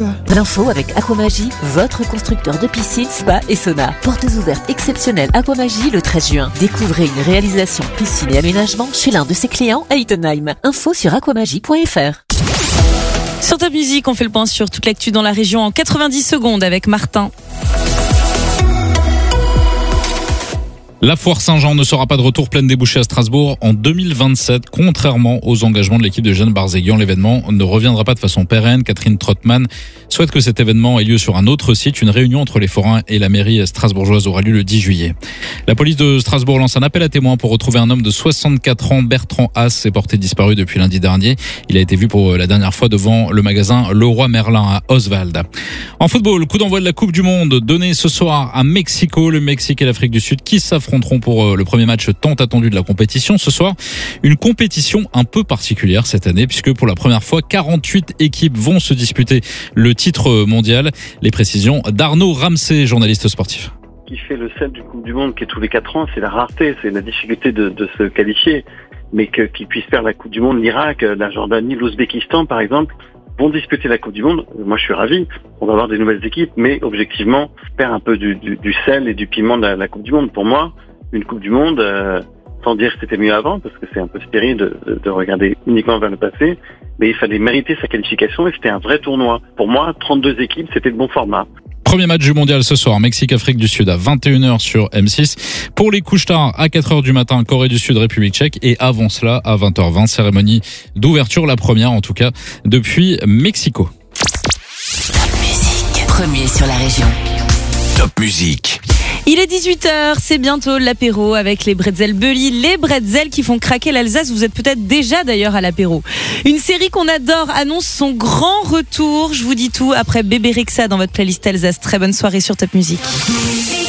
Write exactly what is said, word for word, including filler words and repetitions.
L'info avec Aquamagie, votre constructeur de piscine, spa et sauna. Portes ouvertes exceptionnelles Aquamagie le treize juin. Découvrez une réalisation piscine et aménagement chez l'un de ses clients à Ittenheim. Info sur aquamagie point f r. Sur Top Music, on fait le point sur toute l'actu dans la région en quatre-vingt-dix secondes avec Martin. La foire Saint-Jean ne sera pas de retour pleine débouchée à Strasbourg en deux mille vingt-sept. Contrairement aux engagements de l'équipe de Jeanne Barzéguian, l'événement ne reviendra pas de façon pérenne. Catherine Trottmann souhaite que cet événement ait lieu sur un autre site. Une réunion entre les forains et la mairie strasbourgeoise aura lieu le dix juillet. La police de Strasbourg lance un appel à témoins pour retrouver un homme de soixante-quatre ans. Bertrand Haas est porté disparu depuis lundi dernier. Il a été vu pour la dernière fois devant le magasin Leroy Merlin à Oswald. En football, coup d'envoi de la Coupe du Monde donné ce soir à Mexico. Le Mexique et l'Afrique du Sud qui s'affrontent pour le premier match tant attendu de la compétition. Ce soir, une compétition un peu particulière cette année puisque pour la première fois, quarante-huit équipes vont se disputer le titre mondial. Les précisions d'Arnaud Ramsey, journaliste sportif. Ce qui fait le sel du Coupe du Monde qui est tous les quatre ans, c'est la rareté, c'est la difficulté de, de se qualifier. Mais que, qu'ils puissent faire la Coupe du Monde, l'Irak, la Jordanie, l'Ouzbékistan par exemple, vont disputer la Coupe du Monde. Moi, je suis ravi. On va avoir des nouvelles équipes, mais objectivement, perd un peu du, du, du sel et du piment de la, la Coupe du Monde. Pour moi, une Coupe du Monde, euh, sans dire que c'était mieux avant, parce que c'est un peu stérile de, de, de regarder uniquement vers le passé, mais il fallait mériter sa qualification et c'était un vrai tournoi. Pour moi, trente-deux équipes, c'était le bon format. Premier match du mondial ce soir, Mexique-Afrique du Sud à vingt et une heures sur M six. Pour les couches tard, à quatre heures du matin, Corée du Sud, République tchèque. Et avant cela, à vingt heures vingt, cérémonie d'ouverture, la première en tout cas, depuis Mexico. Top Music, premier sur la région. Top Music. Il est dix-huit heures, c'est bientôt l'apéro avec les bretzels Bully, les bretzels qui font craquer l'Alsace. Vous êtes peut-être déjà d'ailleurs à l'apéro. Une série qu'on adore annonce son grand retour. Je vous dis tout après Bébé Rexha dans votre playlist Alsace. Très bonne soirée sur Top Music.